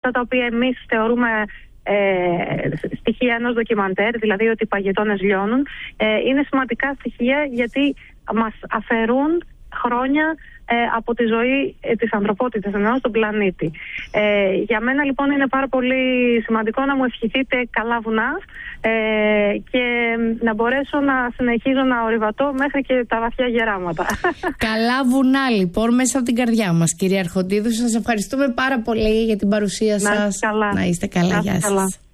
τα οποία εμείς θεωρούμε στοιχεία ενός ντοκιμαντέρ, δηλαδή ότι οι παγετώνες λιώνουν, είναι σημαντικά στοιχεία γιατί μας αφαιρούν χρόνια από τη ζωή της ανθρωπότητας, εννοώ στον πλανήτη. Για μένα λοιπόν είναι πάρα πολύ σημαντικό να μου ευχηθείτε καλά βουνά και να μπορέσω να συνεχίζω να ορειβατώ μέχρι και τα βαθιά γεράματα. Καλά βουνά λοιπόν μέσα από την καρδιά μας, κυρία Αρχοντίδου. Σας ευχαριστούμε πάρα πολύ για την παρουσία σας. Να είστε καλά. Να είστε καλά. Γεια σας.